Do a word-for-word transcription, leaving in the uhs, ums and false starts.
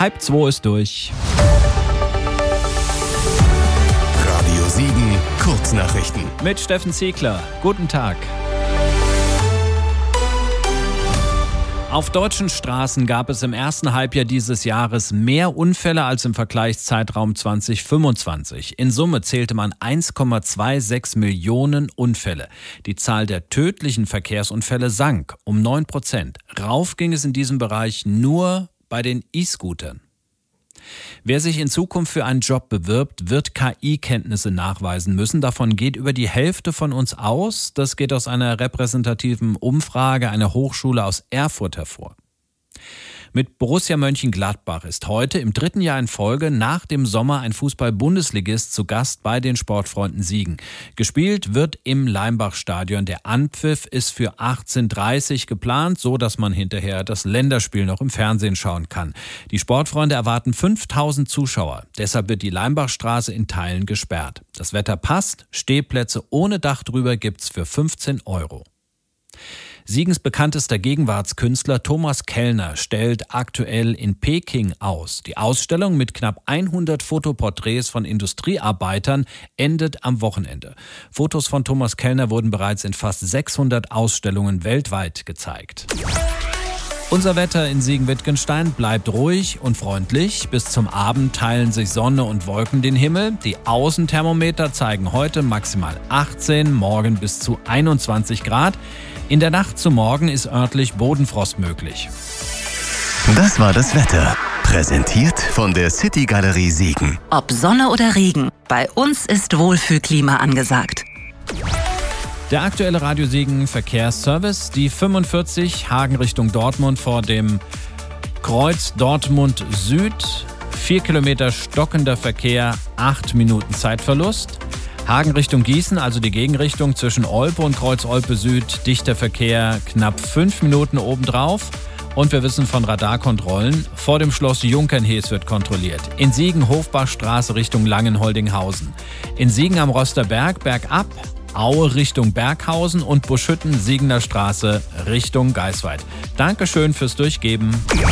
Halb zwei ist durch. Radio Siegen, Kurznachrichten. Mit Steffen Ziegler. Guten Tag. Auf deutschen Straßen gab es im ersten Halbjahr dieses Jahres mehr Unfälle als im Vergleichszeitraum zwanzig fünfundzwanzig. In Summe zählte man eins Komma sechsundzwanzig Millionen Unfälle. Die Zahl der tödlichen Verkehrsunfälle sank um neun Prozent. Rauf ging es in diesem Bereich nur bei den E-Scootern. Wer sich in Zukunft für einen Job bewirbt, wird K I-Kenntnisse nachweisen müssen. Davon geht über die Hälfte von uns aus. Das geht aus einer repräsentativen Umfrage einer Hochschule aus Erfurt hervor. Mit Borussia Mönchengladbach ist heute im dritten Jahr in Folge nach dem Sommer ein Fußball-Bundesligist zu Gast bei den Sportfreunden Siegen. Gespielt wird im Leimbach-Stadion. Der Anpfiff ist für achtzehn Uhr dreißig geplant, so dass man hinterher das Länderspiel noch im Fernsehen schauen kann. Die Sportfreunde erwarten fünftausend Zuschauer. Deshalb wird die Leimbachstraße in Teilen gesperrt. Das Wetter passt. Stehplätze ohne Dach drüber gibt's für fünfzehn Euro. Siegens bekanntester Gegenwartskünstler Thomas Kellner stellt aktuell in Peking aus. Die Ausstellung mit knapp hundert Fotoporträts von Industriearbeitern endet am Wochenende. Fotos von Thomas Kellner wurden bereits in fast sechshundert Ausstellungen weltweit gezeigt. Unser Wetter in Siegen-Wittgenstein bleibt ruhig und freundlich. Bis zum Abend teilen sich Sonne und Wolken den Himmel. Die Außenthermometer zeigen heute maximal achtzehn, morgen bis zu einundzwanzig Grad. In der Nacht zu morgen ist örtlich Bodenfrost möglich. Das war das Wetter. Präsentiert von der City Galerie Siegen. Ob Sonne oder Regen, bei uns ist Wohlfühlklima angesagt. Der aktuelle Radio Siegen Verkehrsservice, die fünfundvierzig Hagen Richtung Dortmund vor dem Kreuz Dortmund Süd. Vier Kilometer stockender Verkehr, acht Minuten Zeitverlust. Hagen Richtung Gießen, also die Gegenrichtung zwischen Olpe und Kreuz Olpe Süd, dichter Verkehr, knapp fünf Minuten obendrauf. Und wir wissen von Radarkontrollen, vor dem Schloss Junkernhees wird kontrolliert. In Siegen Hofbachstraße Richtung Langenholdinghausen. In Siegen am Rosterberg bergab, Aue Richtung Berghausen und Buschütten Siegener Straße Richtung Geisweit. Dankeschön fürs Durchgeben.